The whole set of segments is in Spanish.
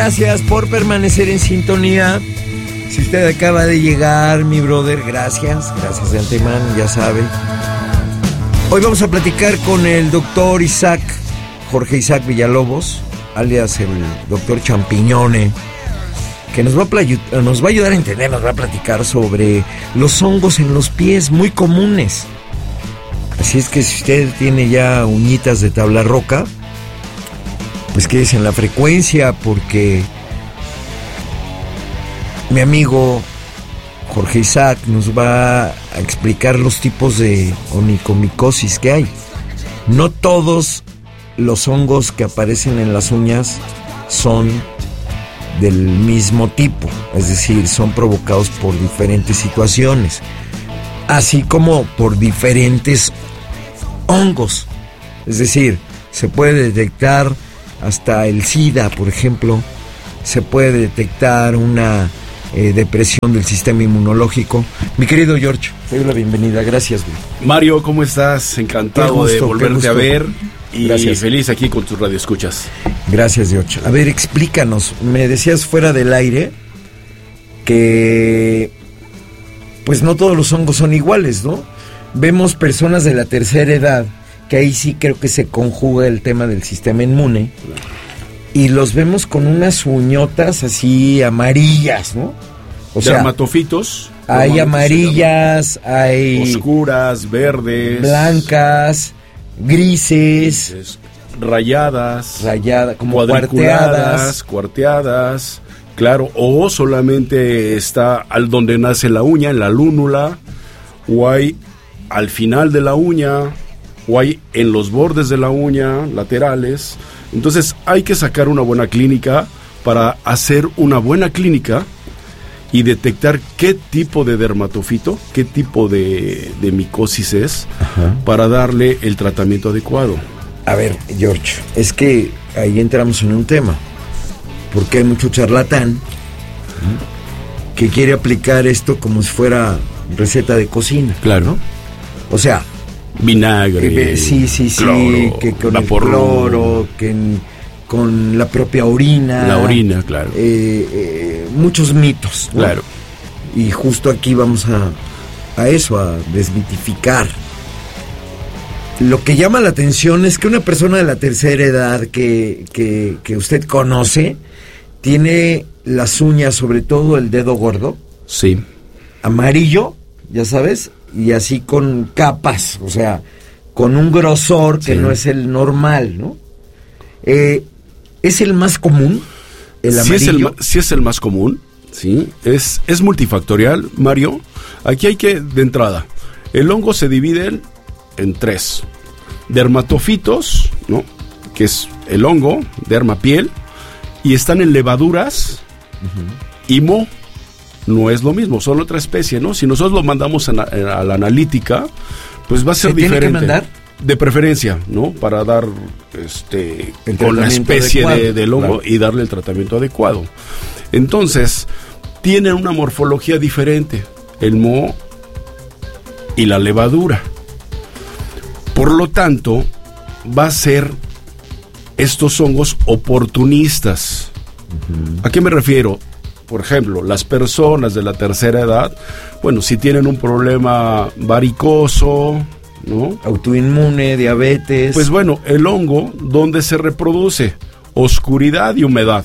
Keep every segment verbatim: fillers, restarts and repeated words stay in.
Gracias por permanecer en sintonía. Si usted acaba de llegar, mi brother, gracias. Gracias de antemano, ya sabe. Hoy vamos a platicar con el doctor Isaac, Jorge Isaac Villalobos, alias el doctor Champiñone, que nos va, a play- nos va a ayudar a entender, nos va a platicar sobre los hongos en los pies muy comunes. Así es que si usted tiene ya uñitas de tabla roca, pues quédese en la frecuencia, porque mi amigo Jorge Isaac nos va a explicar los tipos de onicomicosis que hay. No todos los hongos que aparecen en las uñas son del mismo tipo, es decir, son provocados por diferentes situaciones, así como por diferentes hongos. Es decir, se puede detectar hasta el SIDA, por ejemplo, se puede detectar una eh, depresión del sistema inmunológico. Mi querido George, te doy la bienvenida, gracias, güey. Mario, ¿cómo estás? Encantado Qué gusto, de volverte a ver y gracias. Feliz aquí con tus radioescuchas. Gracias, George. A ver, explícanos, me decías fuera del aire que pues no todos los hongos son iguales, ¿no? Vemos personas de la tercera edad, que ahí sí creo que se conjuga el tema del sistema inmune, y los vemos con unas uñotas así amarillas, ¿no? O sea, dermatofitos. Hay amarillas, hay oscuras, verdes, blancas, grises, grises rayadas, rayadas, como cuadriculadas, cuarteadas, cuarteadas, claro, o solamente está al donde nace la uña, en la lúnula, o hay al final de la uña, o hay en los bordes de la uña, laterales. Entonces hay que sacar una buena clínica para hacer una buena clínica y detectar qué tipo de dermatofito, qué tipo de, de micosis es, ajá, para darle el tratamiento adecuado. A ver, George, es que ahí entramos en un tema, porque hay mucho charlatán que quiere aplicar esto como si fuera receta de cocina. Claro. ¿No? O sea, vinagre, eh, sí, sí, sí, cloro, que con vapor, el cloro, que en, con la propia orina. La orina, claro. Eh, eh, muchos mitos, ¿no? Claro. Y justo aquí vamos a, a eso, a desmitificar. Lo que llama la atención es que una persona de la tercera edad que, que, que usted conoce tiene las uñas, sobre todo el dedo gordo. Sí. Amarillo, ya sabes, y así con capas, o sea, con un grosor que sí, no es el normal, ¿no? Eh, ¿Es el más común, el amarillo? Sí es el, sí es el más común, sí. Es, es multifactorial, Mario. Aquí hay que, de entrada, el hongo se divide en, en tres. Dermatofitos, ¿no? Que es el hongo, derma, piel, y están en levaduras, uh-huh. y mo. No es lo mismo, son otra especie, ¿no? Si nosotros lo mandamos a, a la analítica, pues va a ser ¿Se diferente. ¿Tiene que mandar? De preferencia, ¿no? Para dar este con la especie de, del hongo, claro, y darle el tratamiento adecuado. Entonces, tienen una morfología diferente, el moho y la levadura. Por lo tanto, va a ser estos hongos oportunistas. Uh-huh. ¿A qué me refiero? Por ejemplo, las personas de la tercera edad, bueno, si tienen un problema varicoso, ¿no? Autoinmune, diabetes. Pues bueno, el hongo, ¿dónde se reproduce? Oscuridad y humedad.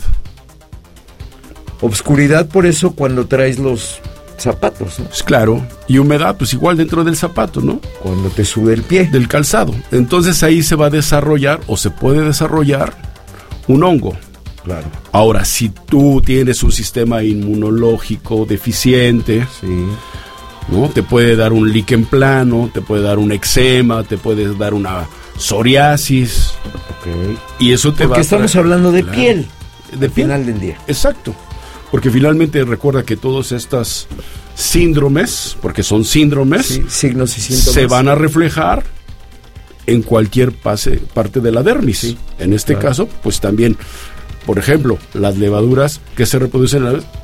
Obscuridad, por eso cuando traes los zapatos, ¿no? Pues claro, y humedad, pues igual dentro del zapato, ¿no? Cuando te sube el pie. Del calzado. Entonces ahí se va a desarrollar, o se puede desarrollar, un hongo. Claro. Ahora, si tú tienes un sistema inmunológico deficiente, sí, ¿no? Te puede dar un líquen plano, te puede dar un eczema, te puede dar una psoriasis. Okay. Y eso te Porque va a estamos traer, hablando de claro, piel, de al piel. Final del día. Exacto. Porque finalmente recuerda que todas estas síndromes, porque son síndromes, sí, signos y síntomas, se van a reflejar en cualquier pase, parte de la dermis. Sí, en este claro. caso, pues también, por ejemplo, las levaduras que se reproducen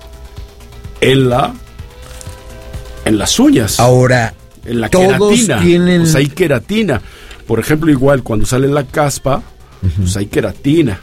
en la en las uñas. Ahora, en la todos queratina. Tienen... Pues hay queratina. Por ejemplo, igual cuando sale la caspa, uh-huh. pues hay queratina.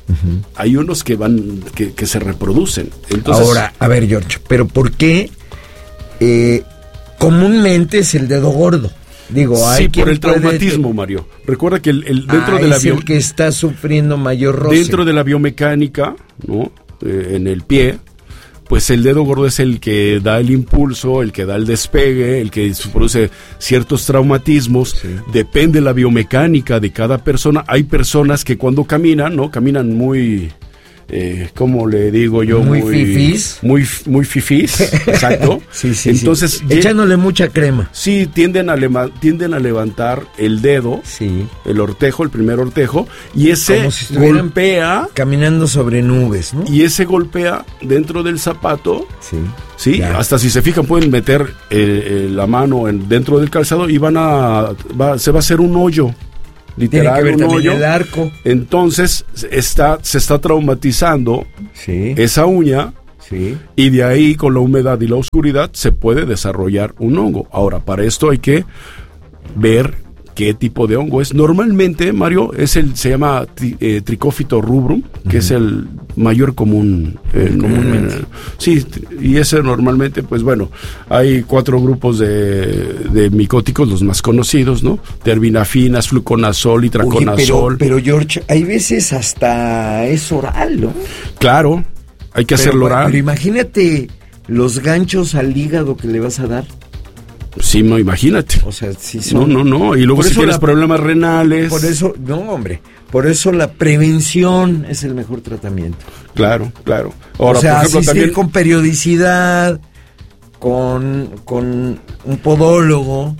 Uh-huh. Hay unos que van, que, que se reproducen. Entonces, ahora, a ver, George, pero ¿por qué eh, comúnmente es el dedo gordo? Digo, hay sí, por el traumatismo, puede... Mario. Recuerda que el, el dentro ah, de la es bio... el que está sufriendo mayor roce. Dentro de la biomecánica, ¿no? Eh, en el pie, pues el dedo gordo es el que da el impulso, el que da el despegue, el que produce ciertos traumatismos. Sí. Depende de la biomecánica de cada persona. Hay personas que cuando caminan, ¿no? Caminan muy... Eh, ¿cómo le digo yo? Muy, muy fifís. Muy, muy fifís, exacto. sí, sí, Entonces, sí. Echándole mucha crema. Sí, tienden a, leva- tienden a levantar el dedo, sí. el ortejo, el primer ortejo, y ese como si golpea... caminando sobre nubes, ¿no? Y ese golpea dentro del zapato, sí, sí, ya. Hasta si se fijan pueden meter eh, eh, la mano en, dentro del calzado y van a... Va, se va a hacer un hoyo. Literal, tiene que ver un hoyo. El arco. Entonces está, se está traumatizando sí. esa uña, sí. Y de ahí con la humedad y la oscuridad se puede desarrollar un hongo. Ahora, para esto hay que ver qué tipo de hongo es. Normalmente, Mario, es el se llama tri, eh, Trichophyton rubrum, que uh-huh. es el mayor común. Eh, Comúnmente. Eh, sí, y ese normalmente, pues bueno, hay cuatro grupos de, de micóticos, los más conocidos, ¿no? Terbinafinas, fluconazol, itraconazol. Oye, pero, pero George, hay veces hasta es oral, ¿no? Claro, hay que pero, hacerlo oral. Pero imagínate los ganchos al hígado que le vas a dar. Sí, no, imagínate. O sea, sí son... No, no, no. Y luego si tienes la... problemas renales. Por eso, no, hombre. Por eso la prevención es el mejor tratamiento. Claro, claro. Ahora, o sea, por ejemplo, también con periodicidad, con, con un podólogo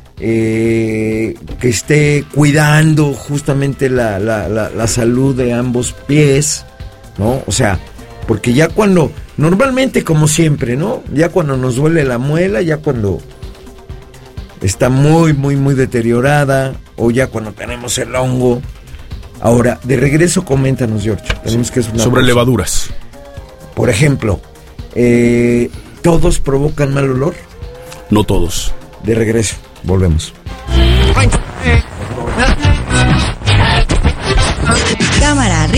eh, que esté cuidando justamente la, la, la, la salud de ambos pies, ¿no? O sea, porque ya cuando, normalmente como siempre, ¿no? Ya cuando nos duele la muela, ya cuando está muy, muy, muy deteriorada, o ya cuando tenemos el hongo. Ahora, de regreso, coméntanos, George. Tenemos sí, que es una sobre cosa. Levaduras. Por ejemplo, eh, ¿todos provocan mal olor? No todos. De regreso, volvemos.